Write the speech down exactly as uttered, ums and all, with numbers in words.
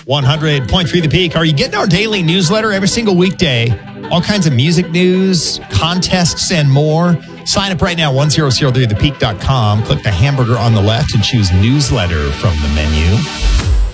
one hundred point three The Peak. Are you getting our daily newsletter every single weekday? All kinds of music news, contests, and more. Sign up right now, one thousand three the peak dot com. Click the hamburger on the left and choose newsletter from the menu.